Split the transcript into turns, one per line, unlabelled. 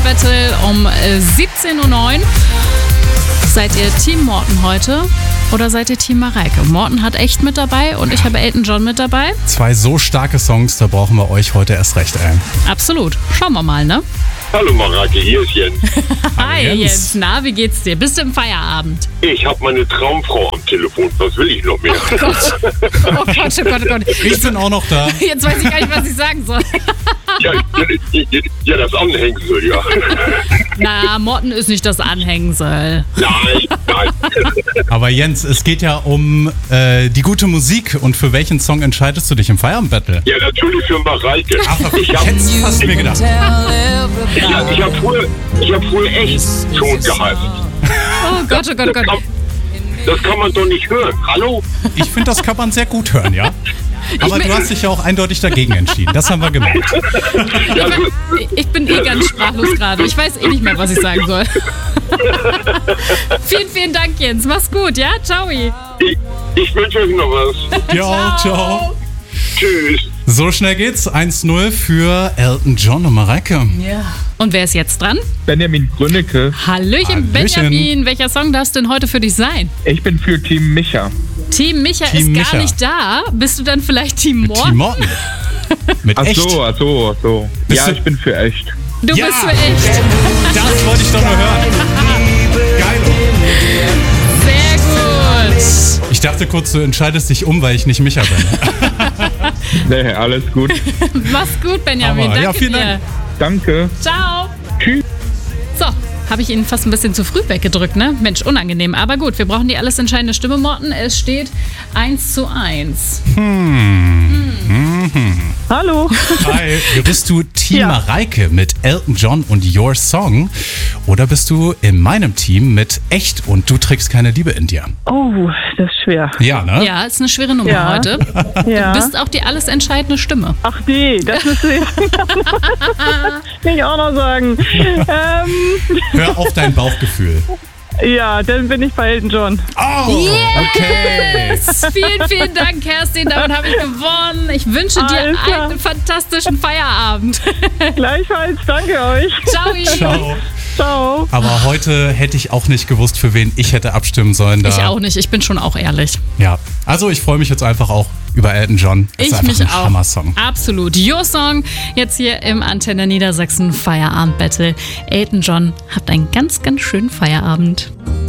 Feierabend-Battle um 17:09 Uhr. Seid ihr Team Morten heute oder seid ihr Team Mareike? Morten hat echt mit dabei und ich habe Elton John mit dabei.
2 so starke Songs, da brauchen wir euch heute erst recht ein.
Absolut. Schauen wir mal, ne?
Hallo Mareike, hier ist Jens.
Hi
Jens.
Jens, na, wie geht's dir? Bist du im Feierabend?
Ich habe meine Traumfrau am Telefon. Was will ich noch mehr?
Oh Gott, oh Gott, oh Gott, oh Gott.
Ich bin auch noch da.
Jetzt weiß ich gar nicht, was ich sagen soll.
Ja, das Anhängsel, ja.
Na, Morten ist nicht das Anhängsel.
Nein.
Aber Jens, es geht ja um die gute Musik. Und für welchen Song entscheidest du dich im Feierabend-Battle?
Ja, natürlich für Mareike.
Ich hätte fast mir gedacht.
Ich hab früher echt schon gehasst.
Oh Gott, oh Gott, oh Gott.
Das kann man doch nicht hören. Hallo?
Ich finde, das kann man sehr gut hören, ja? Aber du hast dich ja auch eindeutig dagegen entschieden. Das haben wir gemerkt.
Ich bin ganz sprachlos gerade. Ich weiß nicht mehr, was ich sagen soll. Vielen Dank, Jens. Mach's gut, ja? Ciao.
Ich wünsche euch noch was.
Ja, ciao.
Tschüss.
So schnell geht's. 1-0 für Elton John und Mareike.
Ja. Und wer ist jetzt dran?
Benjamin Grünnecke.
Hallöchen, Benjamin. Welcher Song darf es denn heute für dich sein?
Ich bin für Team Micha.
Team Micha
Team
ist gar
Micha.
nicht da. Bist du dann vielleicht Team Morten?
Team Morten. Mit
Ach
echt.
so.
Bist
Ja,
du-
ich bin für echt.
Du
Ja.
bist für echt.
Das wollte ich doch nur hören. Geil.
Sehr gut.
Ich dachte kurz, du entscheidest dich um, weil ich nicht Micha bin.
Nee, alles gut.
Mach's gut, Benjamin.
Aber,
Danke
ja, vielen
dir.
Dank.
Danke.
Ciao.
Tschüss.
So, habe ich ihn fast ein bisschen zu früh weggedrückt, ne? Mensch, unangenehm. Aber gut, wir brauchen die alles entscheidende Stimme, Morten. Es steht 1:1.
Hallo.
Hi. Bist du Team
Ja.
Mareike mit Elton John und Your Song? Oder bist du in meinem Team mit Echt und du trägst keine Liebe in dir?
Oh, das ist schwer.
Ja, ne?
Ja, ist eine schwere Nummer
Ja.
heute.
Ja.
Du bist auch die alles entscheidende Stimme.
Ach nee, das müsste ich auch noch sagen.
Hör auf dein Bauchgefühl.
Ja, dann bin ich bei Elton John.
Oh, okay.
Vielen Dank, Kerstin. Damit habe ich gewonnen. Ich wünsche dir
Alles klar.
einen fantastischen Feierabend.
Gleichfalls, danke euch.
Ciao.
Ciao.
Ciao.
Aber heute hätte ich auch nicht gewusst, für wen ich hätte abstimmen sollen. Da.
Ich auch nicht. Ich bin schon auch ehrlich.
Ja, also ich freue mich jetzt einfach auch über Elton John. Das ist
Ich
einfach
mich
ein
auch.
Hammer-Song.
Absolut. Your Song jetzt hier im Antenne Niedersachsen Feierabend Battle. Elton John, habt einen ganz schönen Feierabend.